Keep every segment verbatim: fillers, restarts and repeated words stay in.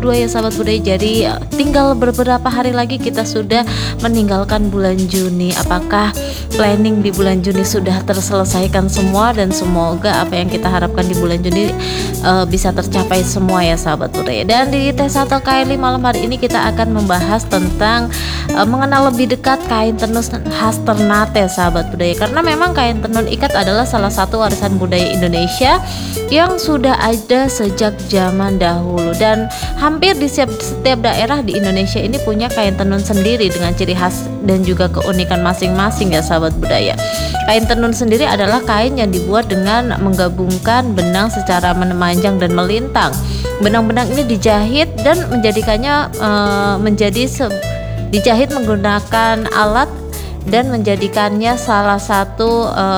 dua ya sahabat budaya. Jadi tinggal beberapa hari lagi kita sudah meninggalkan bulan Juni. Apakah planning di bulan Juni sudah terselesaikan semua, dan semoga apa yang kita harapkan di bulan Juni uh, bisa tercapai semua ya sahabat budaya. Dan di T satu K L I malam hari ini kita akan membahas tentang uh, mengenal lebih dekat kain tenun khas Ternate sahabat budaya. Karena memang kain tenun ikat adalah salah satu warisan budaya Indonesia yang sudah ada sejak zaman dahulu, dan hampir di setiap, setiap daerah di Indonesia ini punya kain tenun sendiri dengan ciri khas dan juga keunikan masing-masing ya sahabat budaya. Kain tenun sendiri adalah kain yang dibuat dengan menggabungkan benang secara memanjang dan melintang. Benang-benang ini dijahit dan menjadikannya e, menjadi se, dijahit menggunakan alat dan menjadikannya salah satu e,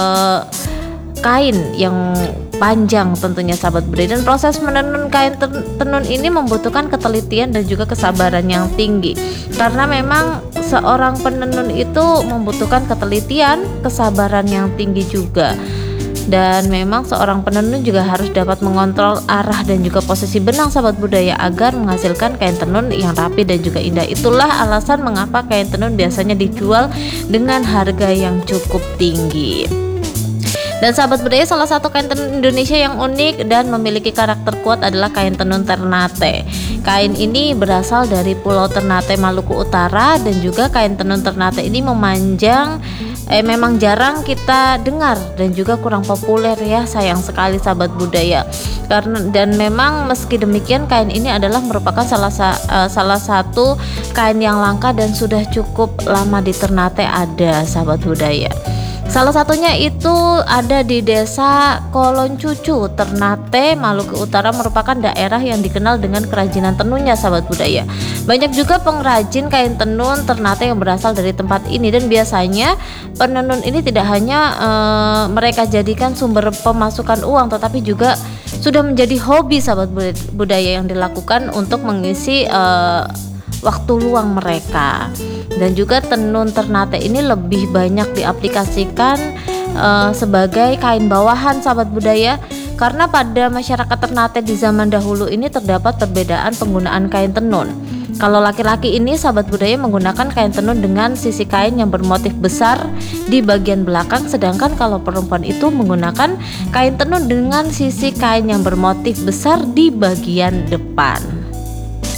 kain yang panjang tentunya sahabat budaya. Dan proses menenun kain tenun ini membutuhkan ketelitian dan juga kesabaran yang tinggi, karena memang seorang penenun itu membutuhkan ketelitian, kesabaran yang tinggi juga. Dan memang seorang penenun juga harus dapat mengontrol arah dan juga posisi benang sahabat budaya agar menghasilkan kain tenun yang rapi dan juga indah. Itulah alasan mengapa kain tenun biasanya dijual dengan harga yang cukup tinggi. Dan sahabat budaya, salah satu kain tenun Indonesia yang unik dan memiliki karakter kuat adalah kain tenun Ternate. Kain ini berasal dari Pulau Ternate, Maluku Utara, dan juga kain tenun Ternate ini memanjang eh memang jarang kita dengar dan juga kurang populer ya, sayang sekali sahabat budaya. Karena dan memang meski demikian kain ini adalah merupakan salah uh, salah satu kain yang langka dan sudah cukup lama di Ternate ada sahabat budaya. Salah satunya itu ada di desa Koloncucu, Ternate, Maluku Utara, merupakan daerah yang dikenal dengan kerajinan tenunnya sahabat budaya. Banyak juga pengrajin kain tenun Ternate yang berasal dari tempat ini, dan biasanya penenun ini tidak hanya e, mereka jadikan sumber pemasukan uang, tetapi juga sudah menjadi hobi sahabat budaya yang dilakukan untuk mengisi e, waktu luang mereka. Dan juga tenun Ternate ini lebih banyak diaplikasikan uh, sebagai kain bawahan sahabat budaya, karena pada masyarakat Ternate di zaman dahulu ini terdapat perbedaan penggunaan kain tenun. Kalau laki-laki ini sahabat budaya menggunakan kain tenun dengan sisi kain yang bermotif besar di bagian belakang, sedangkan kalau perempuan itu menggunakan kain tenun dengan sisi kain yang bermotif besar di bagian depan.